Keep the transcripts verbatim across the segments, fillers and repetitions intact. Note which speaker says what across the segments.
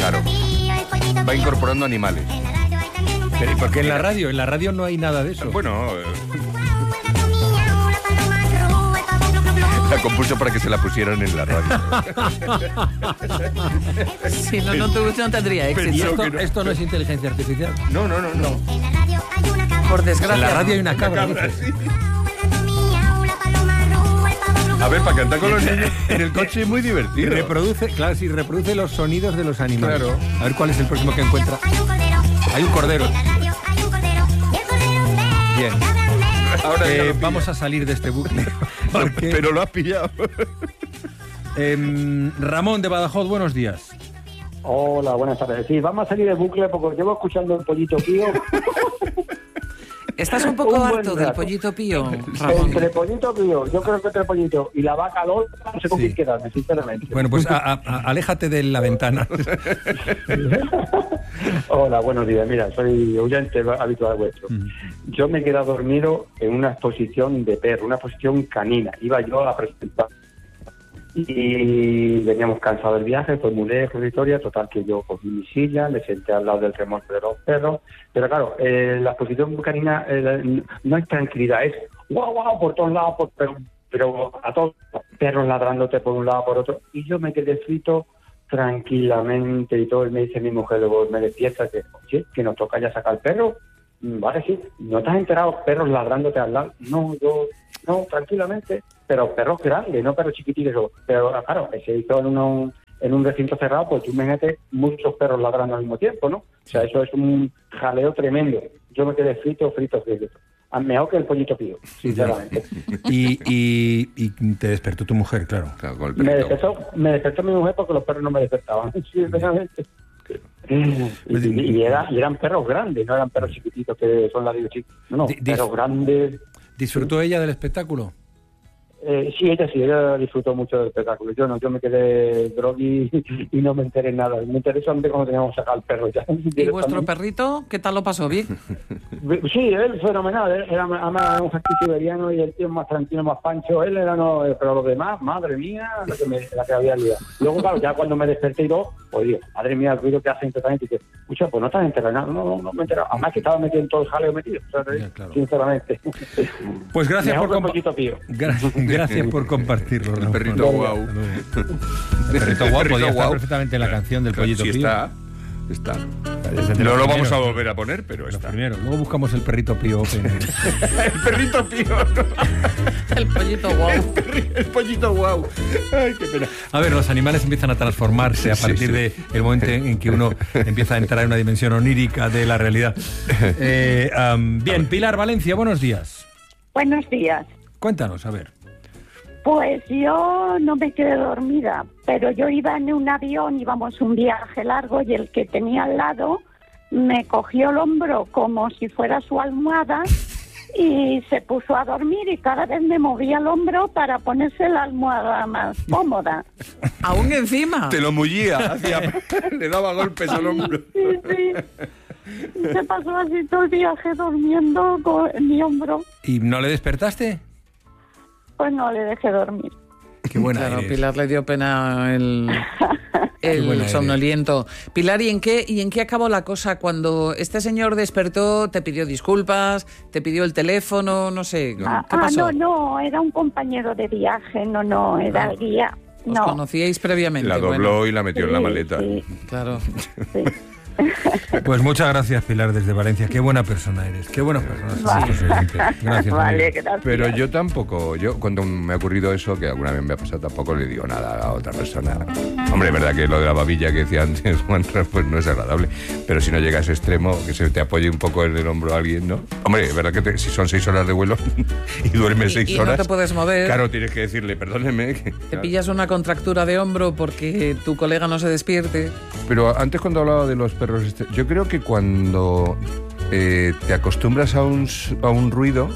Speaker 1: Claro. Va incorporando animales.
Speaker 2: Pero ¿por qué en la radio? En la radio no hay nada de eso.
Speaker 1: Bueno, eh, la compuso para que se la pusieran en la radio.
Speaker 3: Si no, no, te, no tendría éxito.
Speaker 2: ¿Y esto,
Speaker 1: no.
Speaker 2: esto no es inteligencia artificial?
Speaker 1: No, no, no, no.
Speaker 3: Por desgracia.
Speaker 2: En la radio hay una cabra.
Speaker 1: Una cabra,
Speaker 2: dices.
Speaker 1: sí. A ver, para cantar con los niños en el coche es muy divertido.
Speaker 2: Reproduce, claro, sí, reproduce los sonidos de los animales.
Speaker 1: Claro.
Speaker 2: A ver cuál es el próximo que encuentra. Hay un cordero. Bien.
Speaker 1: Ahora ya
Speaker 2: Eh,
Speaker 1: lo pillo.
Speaker 2: vamos a salir de este bucle. Porque,
Speaker 1: Pero lo has pillado.
Speaker 2: em, Ramón de Badajoz, buenos días.
Speaker 4: Hola, buenas tardes. Sí, vamos a salir de bucle porque llevo escuchando el Pollito Pío.
Speaker 3: Estás un poco
Speaker 4: Un buen
Speaker 3: harto del
Speaker 4: rato.
Speaker 3: Pollito Pío, Ramón.
Speaker 4: Entre Pollito Pío, yo creo que entre Pollito y la vaca Lola, no sé con
Speaker 2: Sí.
Speaker 4: quién quedarme, sinceramente.
Speaker 2: Bueno, pues a- a- a- aléjate de la ventana.
Speaker 4: Hola, buenos días. Mira, soy oyente habitual vuestro. Yo me he quedado dormido en una exposición de perro, una exposición canina. Iba yo a presentar. Y veníamos cansados del viaje, fue muy lejos de historia, total que yo cogí mi silla, me senté al lado del remolque de los perros, pero claro, eh, la exposición canina eh, no hay tranquilidad, es guau guau por todos lados, por, pero, pero a todos perros ladrándote por un lado por otro, y yo me quedé frito tranquilamente y todo, y me dice mi mujer, luego me despierta que, oye, que nos toca ya sacar el perro. Vale, sí, ¿no te has enterado? Perros ladrándote al lado. No, yo, no, tranquilamente, pero perros grandes, no perros chiquititos. Pero claro, se hizo en, uno, en un recinto cerrado, pues tú imagínate muchos perros ladrando al mismo tiempo, ¿no? O sea, eso es un jaleo tremendo. Yo me quedé frito, frito, frito. Mejor que el Pollito Pío, sinceramente.
Speaker 2: Y, y, y te despertó tu mujer, claro.
Speaker 1: Claro, con el
Speaker 4: me,
Speaker 1: perrito.
Speaker 4: despertó, me despertó mi mujer porque los perros no me despertaban, sinceramente. Y, y, era, y eran perros grandes, no eran perros chiquititos que son ladrillos chicos. No, no,
Speaker 2: Di- dis-
Speaker 4: perros grandes.
Speaker 2: ¿Disfrutó ella del espectáculo?
Speaker 4: Eh, sí, ella sí, ella disfrutó mucho del espectáculo. Yo no, yo me quedé drogui y no me enteré nada. Me enteré solamente cuando teníamos que sacar al perro ya.
Speaker 3: ¿Y vuestro perrito qué tal lo pasó? ¿Bien?
Speaker 4: Sí, él fenomenal. Él era además un husky siberiano y el tío más tranquilo, más pancho. Él era no, pero los demás, madre mía, la que, me, la que había liado. Luego, claro, ya cuando me desperté y todo, pues digo, madre mía, el ruido que hacen totalmente. Y que, escucha, pues no estás enterado, no, no, no, no me he enterado. Además que estaba metido en todo el jaleo metido, o sea,
Speaker 2: Ya, claro.
Speaker 4: sinceramente.
Speaker 2: Pues gracias
Speaker 4: Mejor
Speaker 2: por
Speaker 4: que el
Speaker 2: compa-
Speaker 4: Pollito Pío.
Speaker 2: Gra- gracias por compartirlo.
Speaker 1: El
Speaker 2: Ramón.
Speaker 1: perrito guau.
Speaker 2: El perrito guau
Speaker 1: El
Speaker 2: podía estar
Speaker 1: guau.
Speaker 2: perfectamente en la canción del Pollito
Speaker 1: Sí,
Speaker 2: Pío.
Speaker 1: está. Está.
Speaker 2: Desde
Speaker 1: No
Speaker 2: los
Speaker 1: lo vamos
Speaker 2: primeros.
Speaker 1: a volver a poner, pero
Speaker 2: Los
Speaker 1: está.
Speaker 2: primeros. Luego buscamos el perrito Pío Open.
Speaker 1: El perrito Pío.
Speaker 3: El Pollito guau.
Speaker 1: El pollito guau. Ay, qué pena.
Speaker 2: A ver, los animales empiezan a transformarse a
Speaker 1: Sí,
Speaker 2: partir
Speaker 1: sí.
Speaker 2: de el momento en que uno empieza a entrar en una dimensión onírica de la realidad. Eh, um, bien, Pilar Valencia, buenos días.
Speaker 5: Buenos días.
Speaker 2: Cuéntanos, a ver.
Speaker 5: Pues yo no me quedé dormida, pero yo iba en un avión, íbamos un viaje largo y el que tenía al lado me cogió el hombro como si fuera su almohada y se puso a dormir y cada vez me movía el hombro para ponerse la almohada más cómoda.
Speaker 3: ¿Aún encima?
Speaker 1: Te lo mullía, hacía, le daba golpes al hombro.
Speaker 5: Sí, sí. Se pasó así todo el viaje durmiendo con mi hombro,
Speaker 2: ¿Y no le despertaste?
Speaker 5: pues no le dejé dormir.
Speaker 2: Qué buena
Speaker 3: Claro,
Speaker 2: eres.
Speaker 3: Pilar le dio pena el,
Speaker 2: Qué buena
Speaker 3: el
Speaker 2: eres.
Speaker 3: somnoliento. Pilar, ¿y en qué y en qué acabó la cosa cuando este señor despertó? ¿Te pidió disculpas? ¿Te pidió el teléfono? No sé. ¿Qué
Speaker 5: Ah,
Speaker 3: pasó?
Speaker 5: ah, no, no, era un compañero de viaje, no, no, era
Speaker 3: Ah.
Speaker 5: el guía.
Speaker 3: ¿Os
Speaker 5: No.
Speaker 3: conocíais previamente?
Speaker 1: La dobló
Speaker 3: Bueno,
Speaker 1: y la metió en la
Speaker 5: Sí,
Speaker 1: maleta.
Speaker 5: sí,
Speaker 3: claro.
Speaker 5: sí.
Speaker 2: Pues muchas gracias, Pilar, desde Valencia. Qué buena persona eres. Qué buena persona sois
Speaker 5: Vale.
Speaker 2: los oyentes. Gracias,
Speaker 5: Vale,
Speaker 2: amigo.
Speaker 5: gracias.
Speaker 1: Pero yo tampoco, yo cuando me ha ocurrido eso, que alguna vez me ha pasado, tampoco le digo nada a otra persona. Hombre, es verdad que lo de la babilla que decía antes Juan, pues no es agradable, pero si no llega a ese extremo, que se te apoye un poco en el hombro a alguien, ¿no? Hombre, es verdad que te- si son seis horas de vuelo y duermes
Speaker 3: Y-
Speaker 1: seis
Speaker 3: y no
Speaker 1: horas...
Speaker 3: te puedes mover.
Speaker 1: Claro, tienes que decirle, perdóneme. que-
Speaker 3: Te pillas una contractura de hombro porque tu colega no se despierte.
Speaker 1: Pero antes cuando hablaba de los perros, este, yo creo que cuando eh, te acostumbras a un, s- a un ruido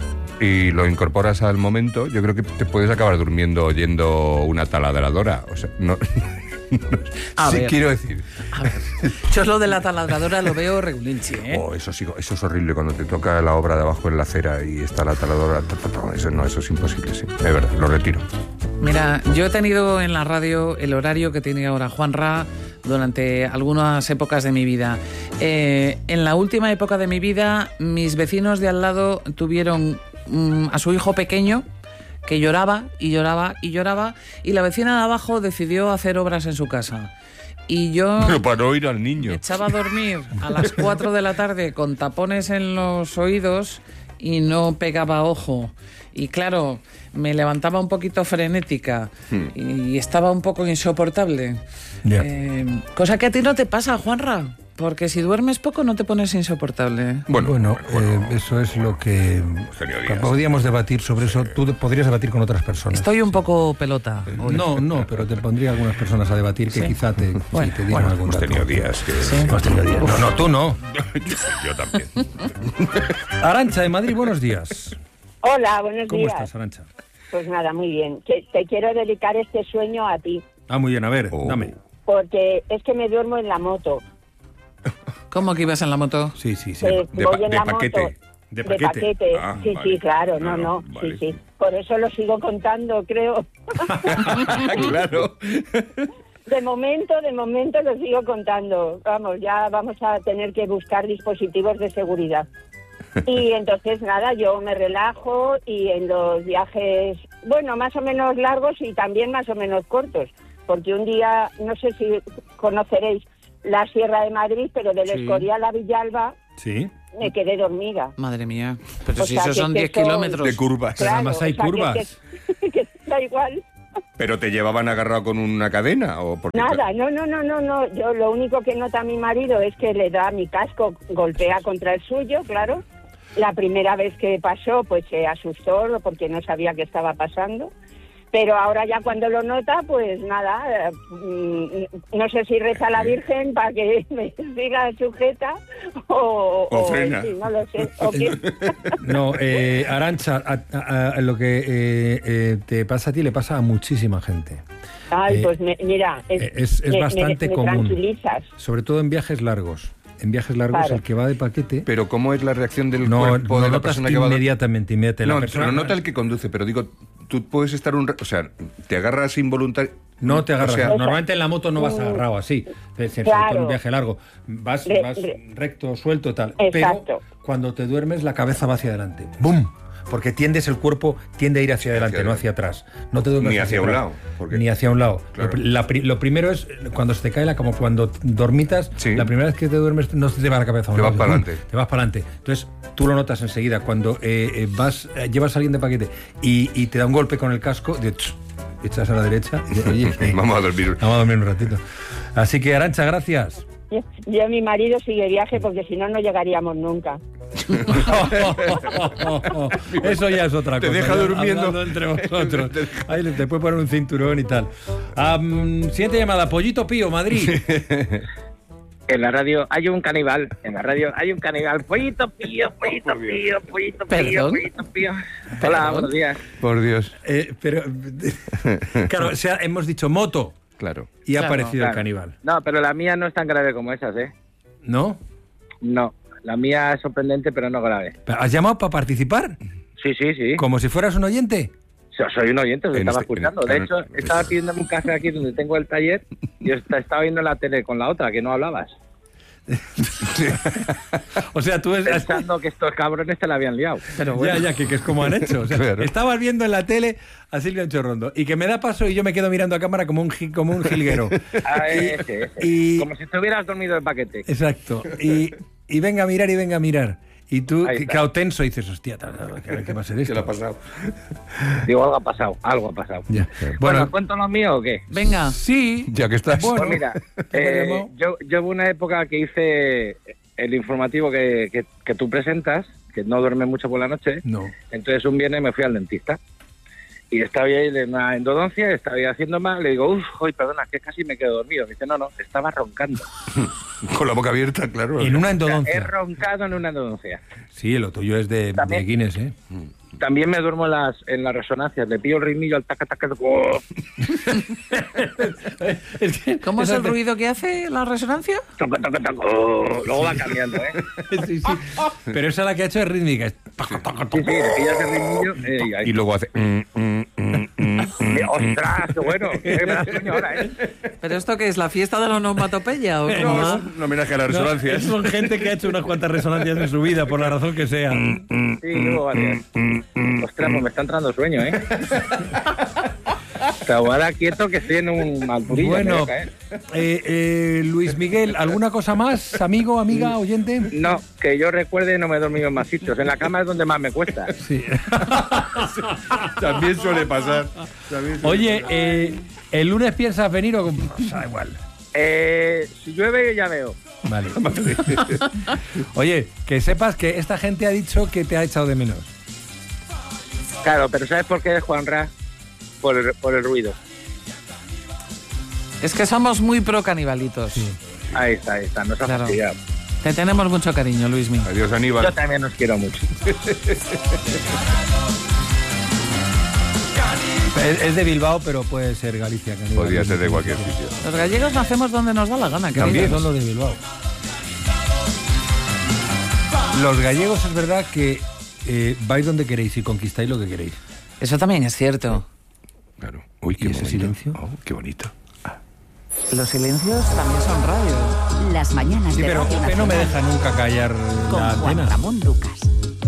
Speaker 1: y lo incorporas al momento, yo creo que te puedes acabar durmiendo oyendo una taladradora. O sea, no... no-
Speaker 3: A
Speaker 1: sí,
Speaker 3: ver.
Speaker 1: quiero decir.
Speaker 3: A ver, yo lo de la taladradora lo veo regulinchi, ¿eh?
Speaker 1: Oh, eso sí, eso es horrible cuando te toca la obra de abajo en la acera y está la taladradora. ta, ta, ta, Eso no, eso es imposible, sí. Es verdad, lo retiro.
Speaker 3: Mira, yo he tenido en la radio el horario que tiene ahora Juan Ra durante algunas épocas de mi vida. Eh, en la última época de mi vida, mis vecinos de al lado tuvieron mm, a su hijo pequeño, que lloraba y lloraba y lloraba, y la vecina de abajo decidió hacer obras en su casa. Y yo
Speaker 1: Pero para no oír al niño.
Speaker 3: me echaba a dormir a las cuatro de la tarde con tapones en los oídos y no pegaba ojo. Y claro, me levantaba un poquito frenética
Speaker 1: Hmm.
Speaker 3: y estaba un poco insoportable.
Speaker 2: Ya.
Speaker 3: Eh, cosa que a ti no te pasa, Juanra. Porque si duermes poco no te pones insoportable.
Speaker 1: Bueno,
Speaker 2: Bueno,
Speaker 1: bueno,
Speaker 2: eh, eso es lo que
Speaker 1: Eugenio Díaz.
Speaker 2: podríamos debatir sobre eso. Tú podrías debatir con otras personas.
Speaker 3: Estoy un poco pelota hoy.
Speaker 2: No, no, pero te pondría algunas personas a debatir que
Speaker 3: Sí.
Speaker 2: quizá te, sí,
Speaker 3: Bueno,
Speaker 2: te digan algún
Speaker 1: hemos
Speaker 2: dato.
Speaker 1: tenido días que...
Speaker 2: Hemos tenido días. No, no, tú no.
Speaker 1: yo, yo también.
Speaker 2: Arantxa de Madrid, buenos días.
Speaker 6: Hola, buenos
Speaker 2: ¿Cómo
Speaker 6: días.
Speaker 2: estás, Arantxa?
Speaker 6: Pues nada, muy bien. Que te quiero dedicar este sueño a ti,
Speaker 2: Ah, muy bien, a ver,
Speaker 1: Oh.
Speaker 2: dame.
Speaker 6: porque es que me duermo en la moto.
Speaker 3: ¿Cómo que ibas en la moto?
Speaker 2: Sí, sí, sí.
Speaker 6: Eh,
Speaker 1: de
Speaker 6: voy
Speaker 1: pa-
Speaker 6: en
Speaker 1: de
Speaker 6: la
Speaker 1: paquete.
Speaker 6: moto.
Speaker 2: De
Speaker 6: De
Speaker 2: paquete.
Speaker 6: paquete.
Speaker 1: Ah,
Speaker 6: sí,
Speaker 1: vale.
Speaker 6: sí, claro.
Speaker 1: No,
Speaker 6: No,
Speaker 1: no,
Speaker 6: no.
Speaker 1: vale.
Speaker 6: Sí, sí. Por eso lo sigo contando, creo.
Speaker 1: Claro.
Speaker 6: De momento, de momento lo sigo contando. Vamos, ya vamos a tener que buscar dispositivos de seguridad. Y entonces, nada, yo me relajo y en los viajes, bueno, más o menos largos y también más o menos cortos. Porque un día, no sé si conoceréis la Sierra de Madrid, pero del
Speaker 3: Sí.
Speaker 6: Escorial a Villalba
Speaker 2: Sí.
Speaker 6: me quedé dormida.
Speaker 3: Madre mía. Pero
Speaker 6: O
Speaker 3: si
Speaker 6: sea,
Speaker 3: esos
Speaker 6: que
Speaker 3: son
Speaker 6: es que
Speaker 3: diez
Speaker 6: son-
Speaker 3: kilómetros.
Speaker 1: De curvas.
Speaker 2: Pero además hay
Speaker 6: o sea, que-
Speaker 2: curvas.
Speaker 6: Que, que da igual.
Speaker 1: ¿Pero te llevaban agarrado con una cadena? ¿O porque
Speaker 6: Nada, no, no, no, no, no. Yo lo único que nota mi marido es que le da mi casco, golpea contra el suyo, claro. La primera vez que pasó, pues se asustó porque no sabía qué estaba pasando. Pero ahora ya cuando lo nota, pues nada, eh, mm, no sé si reza a la Virgen para que me siga sujeta o...
Speaker 1: O frena.
Speaker 6: sí, no lo sé. O qué.
Speaker 2: No, eh, Arantxa, a, a- a lo que eh, eh, te pasa a ti le pasa a muchísima gente.
Speaker 6: Ay,
Speaker 2: Eh,
Speaker 6: pues me- mira, es,
Speaker 2: eh, es- es
Speaker 6: me-
Speaker 2: bastante
Speaker 6: me- me
Speaker 2: común.
Speaker 6: tranquilizas.
Speaker 2: Sobre todo en viajes largos. En viajes largos
Speaker 6: Claro.
Speaker 2: el que va de paquete
Speaker 1: Pero ¿cómo es la reacción del
Speaker 2: no,
Speaker 1: cuerpo
Speaker 2: no
Speaker 1: de la
Speaker 2: notas
Speaker 1: persona que va...
Speaker 2: inmediatamente, inmediatamente.
Speaker 1: No,
Speaker 2: la persona
Speaker 1: lo nota el que conduce, pero digo, tú puedes estar un... ra- O sea, te agarras involuntariamente...
Speaker 2: No te agarras.
Speaker 1: O sea,
Speaker 2: Normalmente en la moto no vas agarrado así. Es decir,
Speaker 6: Claro.
Speaker 2: sobre todo en un viaje largo. Vas,
Speaker 6: Re-
Speaker 2: vas
Speaker 6: re-
Speaker 2: recto, suelto, tal.
Speaker 6: Exacto.
Speaker 2: Pero cuando te duermes, la cabeza va hacia adelante. ¡Bum! Porque tiendes el cuerpo, tiende a ir hacia adelante,
Speaker 1: Hacia
Speaker 2: no hacia atrás. No te duermes
Speaker 1: Ni hacia un
Speaker 2: atrás.
Speaker 1: lado, porque-
Speaker 2: Ni hacia un lado.
Speaker 1: Claro.
Speaker 2: Lo, la pri- lo primero es cuando se te cae la como cuando dormitas,
Speaker 1: Sí.
Speaker 2: la primera vez que te duermes no se te va la cabeza. a un
Speaker 1: Te
Speaker 2: lado,
Speaker 1: vas para
Speaker 2: ¡bum!
Speaker 1: adelante.
Speaker 2: Te vas para adelante. Entonces tú lo notas enseguida. Cuando eh, eh, vas, eh, llevas a alguien de paquete y, y te da un golpe con el casco, de, ch, echas a la derecha y oye, eh,
Speaker 1: Vamos a dormir.
Speaker 2: vamos a dormir un ratito. Así que, Arantxa, gracias.
Speaker 6: Yo, yo mi marido sigue viaje porque si no, no llegaríamos nunca.
Speaker 2: Eso ya es otra
Speaker 1: Te
Speaker 2: cosa.
Speaker 1: deja
Speaker 2: ya,
Speaker 1: durmiendo.
Speaker 2: hablando entre vosotros. Ahí le- te puede poner un cinturón y tal. Am, siguiente llamada, Pollito Pío, Madrid.
Speaker 7: En la radio hay un caníbal. En la radio hay un caníbal. Pollito pío, pollito
Speaker 1: Por Dios.
Speaker 7: pío, pollito
Speaker 3: ¿Perdón?
Speaker 7: pío, pollito pío. Hola,
Speaker 3: ¿Perdón?
Speaker 7: buenos días.
Speaker 1: Por Dios.
Speaker 2: Eh, pero, claro, o sea, hemos dicho moto
Speaker 1: Claro.
Speaker 2: y ha
Speaker 3: Claro,
Speaker 2: aparecido
Speaker 7: Claro.
Speaker 2: el caníbal.
Speaker 7: No, pero la mía no es tan grave como esas, ¿eh?
Speaker 2: ¿No?
Speaker 7: No, la mía es sorprendente, pero no grave.
Speaker 2: ¿Has llamado para participar?
Speaker 7: Sí, sí, sí.
Speaker 2: ¿Como si fueras un oyente?
Speaker 7: So- Soy un oyente, os
Speaker 1: En
Speaker 7: estaba
Speaker 1: este-
Speaker 7: escuchando.
Speaker 1: en-
Speaker 7: De
Speaker 1: claro,
Speaker 7: hecho, estaba pidiéndome un café aquí donde tengo el taller y est- estaba viendo la tele con la otra, que no hablabas.
Speaker 2: O sea, tú es,
Speaker 7: Pensando que estos cabrones te la habían liado.
Speaker 3: Pero bueno.
Speaker 2: Ya, ya, que, que es como han hecho. O sea,
Speaker 1: Claro.
Speaker 2: estabas viendo en la tele a Silvia Chorrondo y que me da paso y yo me quedo mirando a cámara como un, gi- como un jilguero.
Speaker 7: Ah, ese, ese.
Speaker 2: y-
Speaker 7: Como si te hubieras dormido el paquete.
Speaker 2: Exacto. Y, y venga a mirar y venga a mirar. Y tú,
Speaker 7: Ahí
Speaker 2: que-
Speaker 7: está.
Speaker 2: claro, tenso, y dices, hostia, tal, tal, ¿qué, qué va a ser
Speaker 1: ¿Qué
Speaker 2: esto?
Speaker 1: le ha pasado?
Speaker 7: Digo, algo ha pasado, algo ha pasado.
Speaker 2: Ya.
Speaker 7: Bueno,
Speaker 2: Bueno,
Speaker 7: ¿cuento lo mío o qué?
Speaker 3: Venga.
Speaker 2: sí.
Speaker 1: Ya que estás.
Speaker 2: Bueno.
Speaker 7: Pues mira,
Speaker 2: ¿Te
Speaker 7: eh,
Speaker 2: llamó?
Speaker 7: yo, yo hubo una época que hice el informativo que, que, que tú presentas, que no duerme mucho por la noche.
Speaker 2: No.
Speaker 7: Entonces un viernes me fui al dentista y estaba ahí en una endodoncia, estaba ahí haciendo mal, le digo, uff, hoy perdona, que casi me quedo dormido. Me dice, no, no, estaba roncando.
Speaker 1: Con la boca abierta, claro.
Speaker 2: En una
Speaker 7: O sea, he
Speaker 2: endodoncia.
Speaker 7: roncado en una endodoncia.
Speaker 2: Sí, lo tuyo es de, de
Speaker 7: También.
Speaker 2: Guinness, ¿eh?
Speaker 7: También me duermo en las, en las resonancias, le pillo el ritmillo al taca taca. ¡Oh!
Speaker 2: Es que-
Speaker 3: ¿Cómo es
Speaker 2: esa
Speaker 3: el
Speaker 2: te-
Speaker 3: ruido que hace la resonancia?
Speaker 7: Toca, toca, toca. ¡Oh! Luego va cambiando, ¿eh?
Speaker 2: Sí, sí. Pero esa la que ha hecho es rítmica. Es-
Speaker 7: Sí, sí, le pillas el ritmillo eh, y ahí.
Speaker 1: Y luego hace... mm, mm, mm, mm, mm.
Speaker 7: Eh, ¡Ostras, qué bueno! Eh, me da sueño ahora, ¿eh?
Speaker 3: ¿Pero esto qué es? ¿La fiesta de la onomatopeya o cómo va?
Speaker 1: Un homenaje a las
Speaker 2: No,
Speaker 1: resonancias.
Speaker 2: son gente que ha hecho unas cuantas resonancias en su vida, por la razón que sea.
Speaker 7: Sí, llevo varias. Ostras, pues me está entrando sueño, ¿eh? Te voy a dar quieto que estoy en un malpurillo.
Speaker 2: Bueno, eh, eh, Luis Miguel, ¿alguna cosa más, amigo, amiga, oyente?
Speaker 7: No, que yo recuerde, no me he dormido en más sitios. En la cama es donde más me cuesta.
Speaker 2: Sí.
Speaker 1: También suele pasar. También suele
Speaker 2: Oye,
Speaker 1: pasar.
Speaker 2: eh, ¿el lunes piensas venir o...? Pues, da igual.
Speaker 7: Eh, si llueve, ya veo.
Speaker 2: Vale. Oye, que sepas que esta gente ha dicho que te ha echado de menos.
Speaker 7: Claro, pero ¿sabes por qué es Juanra? Por el, por el ruido.
Speaker 3: Es que somos muy pro canibalitos.
Speaker 2: Sí.
Speaker 7: Ahí está, ahí está, nos ha
Speaker 3: Claro.
Speaker 7: fastidiado.
Speaker 3: Te tenemos mucho cariño, Luismi.
Speaker 1: Adiós, Aníbal.
Speaker 7: Yo también os quiero mucho.
Speaker 2: Es, es de Bilbao, pero puede ser Galicia. Que
Speaker 1: Podría ser de cualquier sitio.
Speaker 3: Los gallegos nacemos donde nos da la gana. querido.
Speaker 2: También son los de Bilbao. Los gallegos es verdad que eh, vais donde queréis y conquistáis lo que queréis.
Speaker 3: Eso también es cierto.
Speaker 1: Claro. Uy,
Speaker 2: ¿Y
Speaker 1: qué
Speaker 2: ese
Speaker 1: momento.
Speaker 2: silencio?
Speaker 1: Oh, qué bonito.
Speaker 3: Los silencios también son radio.
Speaker 8: Las mañanas
Speaker 2: Sí,
Speaker 8: de
Speaker 2: pero
Speaker 8: Radio
Speaker 2: Cope no me
Speaker 8: Nacional
Speaker 2: deja nunca callar
Speaker 8: con
Speaker 2: la
Speaker 8: Juan
Speaker 2: antena.
Speaker 8: Ramón Lucas.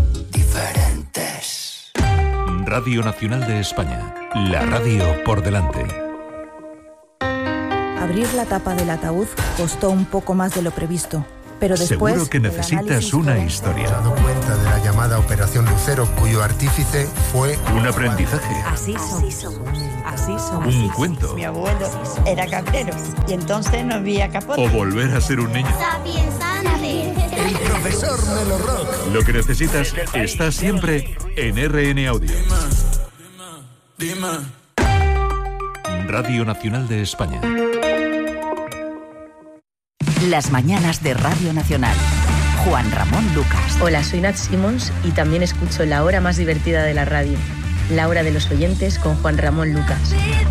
Speaker 9: Radio Nacional de España. La radio por delante.
Speaker 10: Abrir la tapa del ataúd costó un poco más de lo previsto, pero después...
Speaker 9: Seguro que
Speaker 10: el
Speaker 9: necesitas
Speaker 10: análisis
Speaker 9: una
Speaker 10: forense-
Speaker 9: historia.
Speaker 11: dado cuenta de la llamada Operación Lucero, cuyo artífice fue...
Speaker 9: Un aprendizaje.
Speaker 8: Así somos. Así somos.
Speaker 9: Un cuento.
Speaker 12: Mi abuelo era cabrero y entonces no había capote.
Speaker 9: O volver a ser un niño.
Speaker 11: El profesor Melo Rock.
Speaker 9: Lo que necesitas está siempre en R N Audio. Radio Nacional de España.
Speaker 8: Las mañanas de Radio Nacional. Juan Ramón Lucas.
Speaker 13: Hola, soy Nat Simons y también escucho la hora más divertida de la radio, la hora de los oyentes con Juan Ramón Lucas.